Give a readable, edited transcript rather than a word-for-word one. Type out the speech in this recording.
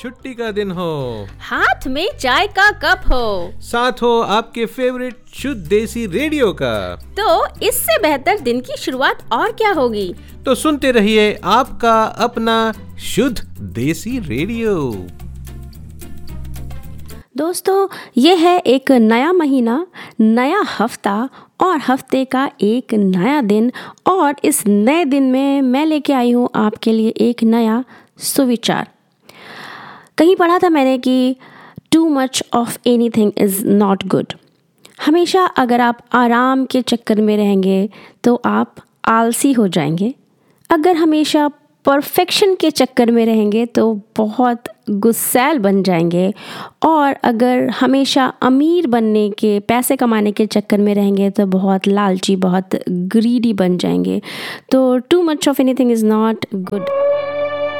छुट्टी का दिन हो, हाथ में चाय का कप हो, साथ हो आपके फेवरेट शुद्ध देसी रेडियो का, तो इससे बेहतर दिन की शुरुआत और क्या होगी। तो सुनते रहिए आपका अपना शुद्ध देसी रेडियो। दोस्तों, ये है एक नया महीना, नया हफ्ता और हफ्ते का एक नया दिन, और इस नए दिन में मैं लेके आई हूँ आपके लिए एक नया सुविचार। कहीं पढ़ा था मैंने कि too much of anything is not good. हमेशा अगर आप आराम के चक्कर में रहेंगे तो आप आलसी हो जाएंगे। अगर हमेशा परफेक्शन के चक्कर में रहेंगे तो बहुत गुस्सैल बन जाएंगे, और अगर हमेशा अमीर बनने के, पैसे कमाने के चक्कर में रहेंगे तो बहुत लालची, बहुत ग्रीडी बन जाएंगे। तो too much of anything is not good.